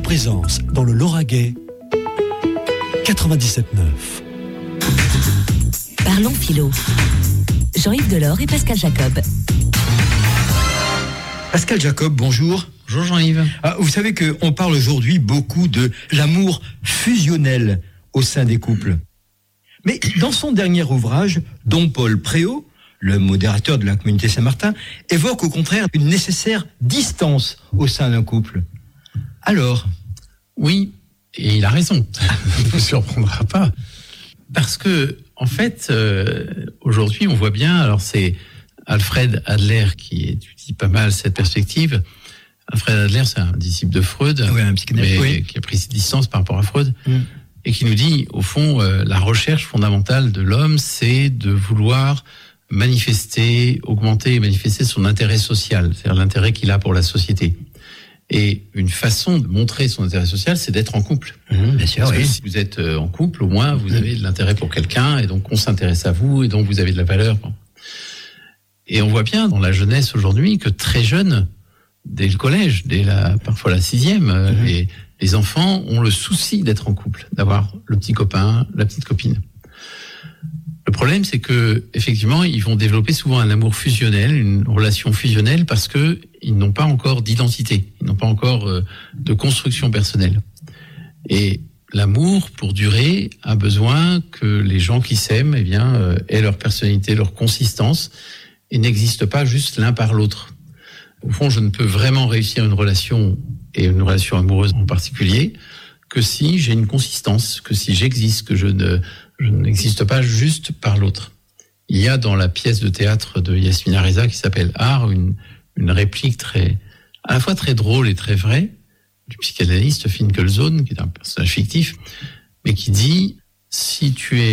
présence dans le Lauragais 97.9. Parlons philo. Jean-Yves Delors et Pascal Jacob. Pascal Jacob, bonjour. Bonjour Jean-Yves. Vous savez qu'on parle aujourd'hui beaucoup de l'amour fusionnel au sein des couples. Mais dans son dernier ouvrage, Don Paul Préau, le modérateur de la communauté Saint-Martin, évoque au contraire une nécessaire distance au sein d'un couple. Alors ? Oui, et il a raison. Ça ne vous surprendra pas. Parce que, en fait, aujourd'hui, on voit bien, alors c'est Alfred Adler qui étudie pas mal cette perspective. Alfred Adler, c'est un disciple de Freud, un psychanalyste, mais qui a pris ses distances par rapport à Freud, et qui nous dit, au fond, la recherche fondamentale de l'homme, c'est de vouloir manifester son intérêt social, c'est-à-dire l'intérêt qu'il a pour la société. Et une façon de montrer son intérêt social, c'est d'être en couple. Bien sûr, parce que si vous êtes en couple, au moins, vous avez de l'intérêt pour quelqu'un, et donc on s'intéresse à vous, et donc vous avez de la valeur. Et on voit bien dans la jeunesse aujourd'hui que très jeune, dès le collège, parfois la 6e, les enfants ont le souci d'être en couple, d'avoir le petit copain, la petite copine. Le problème, c'est que effectivement, ils vont développer souvent un amour fusionnel, une relation fusionnelle, parce que ils n'ont pas encore d'identité, ils n'ont pas encore de construction personnelle. Et l'amour, pour durer, a besoin que les gens qui s'aiment, aient leur personnalité, leur consistance, et n'existent pas juste l'un par l'autre. Au fond, je ne peux vraiment réussir une relation, et une relation amoureuse en particulier, que si j'ai une consistance, que si j'existe, que je n'existe pas juste par l'autre. Il y a dans la pièce de théâtre de Yasmina Reza qui s'appelle Art une réplique à la fois très drôle et très vraie du psychanalyste Finn Kölzone, qui est un personnage fictif, mais qui dit si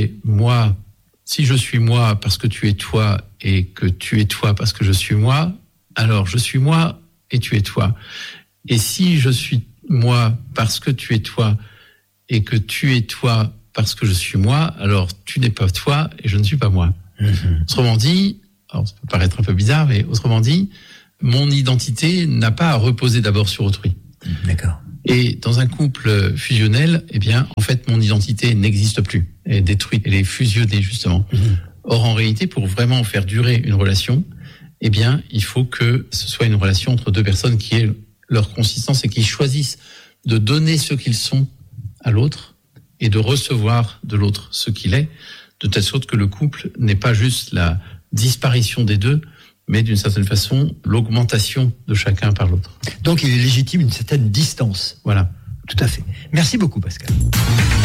je suis moi parce que tu es toi et que tu es toi parce que je suis moi, alors je suis moi et tu es toi. Et si je suis moi parce que tu es toi et que tu es toi parce que je suis moi, alors tu n'es pas toi et je ne suis pas moi. Autrement dit, alors ça peut paraître un peu bizarre, mais autrement dit, mon identité n'a pas à reposer d'abord sur autrui. D'accord. Et dans un couple fusionnel, en fait, mon identité n'existe plus. Elle est détruite, elle est fusionnée, justement. Or, en réalité, pour vraiment faire durer une relation, il faut que ce soit une relation entre deux personnes qui aient leur consistance et qui choisissent de donner ce qu'ils sont à l'autre et de recevoir de l'autre ce qu'il est, de telle sorte que le couple n'est pas juste la disparition des deux, mais d'une certaine façon, l'augmentation de chacun par l'autre. Donc il est légitime une certaine distance. Voilà. Tout à fait. Merci beaucoup, Pascal.